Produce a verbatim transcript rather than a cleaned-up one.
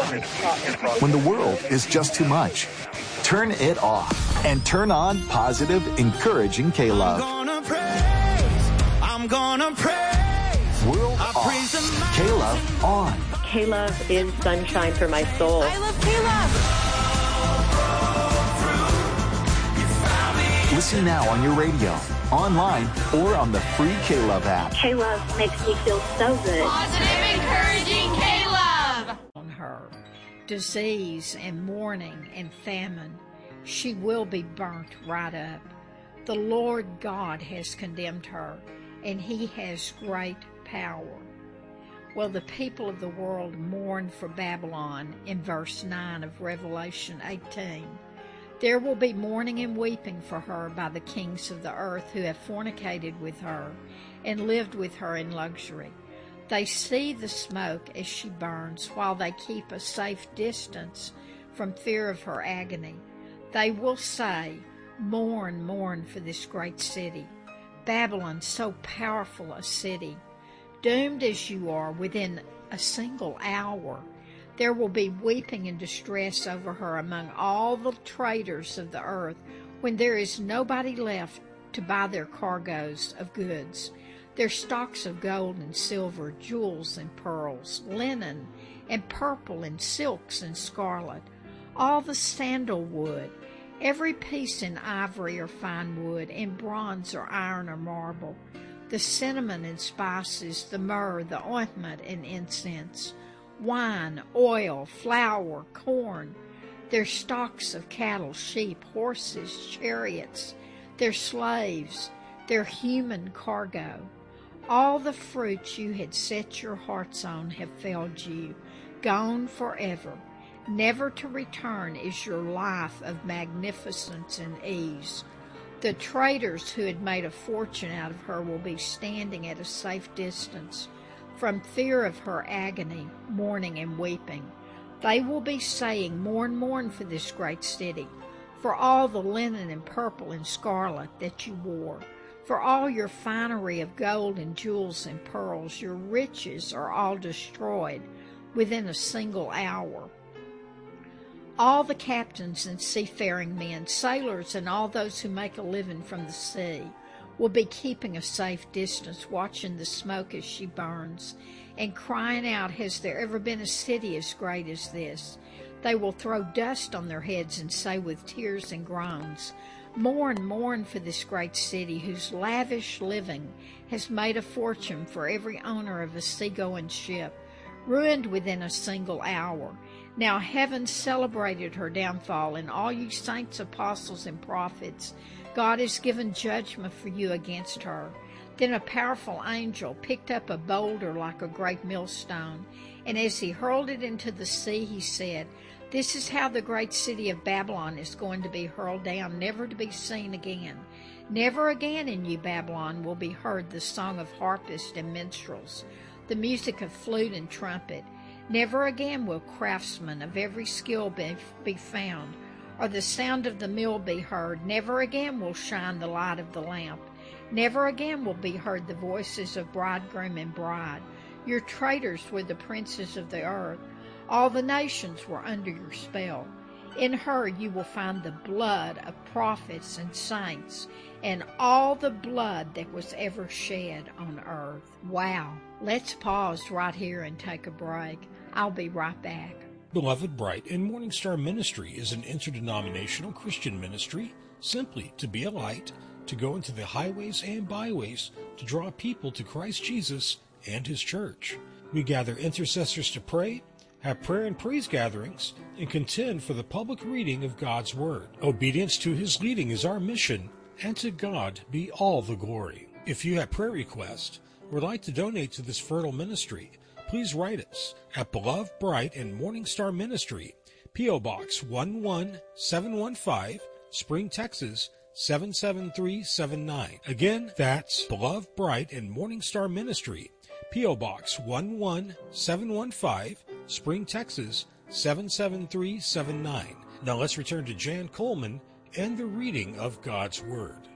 When the world is just too much, turn it off and turn on positive, encouraging K-Love. I'm gonna praise, I'm gonna praise. World I off, K-Love on. K-Love is sunshine for my soul. I love K-Love. Listen now on your radio, online, or on the free K-Love app. K-Love makes me feel so good. Positive, encouraging K-Love. On her, disease and mourning and famine, she will be burnt right up. The Lord God has condemned her, and he has great power. Well, the people of the world mourn for Babylon in verse nine of Revelation eighteen. There will be mourning and weeping for her by the kings of the earth who have fornicated with her and lived with her in luxury. They see the smoke as she burns, while they keep a safe distance from fear of her agony. They will say, "Mourn, mourn for this great city, Babylon, so powerful a city. Doomed as you are within a single hour, there will be weeping and distress over her among all the traders of the earth, when there is nobody left to buy their cargoes of goods, their stocks of gold and silver, jewels and pearls, linen and purple and silks and scarlet, all the sandalwood, every piece in ivory or fine wood, in bronze or iron or marble, the cinnamon and spices, the myrrh, the ointment and incense, wine, oil, flour, corn, their stocks of cattle, sheep, horses, chariots, their slaves, their human cargo. All the fruits you had set your hearts on have failed you, gone forever. Never to return is your life of magnificence and ease. The traders who had made a fortune out of her will be standing at a safe distance from fear of her agony, mourning and weeping. They will be saying, "Mourn, mourn for this great city, for all the linen and purple and scarlet that you wore, for all your finery of gold and jewels and pearls. Your riches are all destroyed within a single hour." All the captains and seafaring men, sailors, and all those who make a living from the sea will be keeping a safe distance, watching the smoke as she burns, and crying out, "Has there ever been a city as great as this?" They will throw dust on their heads and say with tears and groans, "Mourn, mourn for this great city, whose lavish living has made a fortune for every owner of a seagoing ship, ruined within a single hour. Now heaven celebrated her downfall, and all you saints, apostles, and prophets, God has given judgment for you against her." Then a powerful angel picked up a boulder like a great millstone, and as he hurled it into the sea, he said, "This is how the great city of Babylon is going to be hurled down, never to be seen again. Never again in you, Babylon, will be heard the song of harpists and minstrels, the music of flute and trumpet. Never again will craftsmen of every skill be, be found, or the sound of the mill be heard. Never again will shine the light of the lamp. Never again will be heard the voices of bridegroom and bride. Your traitors were the princes of the earth. All the nations were under your spell. In her you will find the blood of prophets and saints, and all the blood that was ever shed on earth." Wow. Let's pause right here and take a break. I'll be right back. Beloved Bright and Morning Star Ministry is an interdenominational Christian ministry, simply to be a light, to go into the highways and byways, to draw people to Christ Jesus and His church. We gather intercessors to pray, have prayer and praise gatherings, and contend for the public reading of God's Word. Obedience to His leading is our mission, and to God be all the glory. If you have prayer requests or would like to donate to this fertile ministry, please write us at Beloved Bright and Morning Star Ministry, P O. Box one one seven one five, Spring, Texas seven seven three seven nine. Again, that's Beloved Bright and Morning Star Ministry, P O. Box one one seven one five, Spring, Texas seven seven three seven nine. Now let's return to Jan Coleman and the reading of God's Word.